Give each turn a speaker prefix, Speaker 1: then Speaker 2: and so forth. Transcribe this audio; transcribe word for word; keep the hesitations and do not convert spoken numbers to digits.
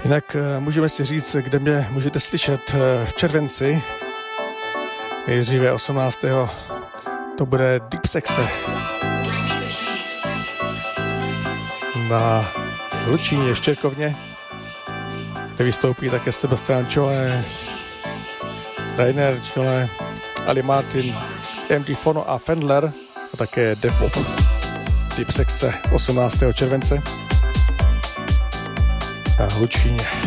Speaker 1: Jinak můžeme si říct, kde mě můžete slyšet v červenci. Nejdříve osmnáctého to bude Deep Sexe na Lučíně, Štěrkovně, kde vystoupí také Sebastian Čole, Rainer Čole, Ali Martin, M D Fono a Fendler a také Depop. Deep Sexe osmnáctého července na Lučíně.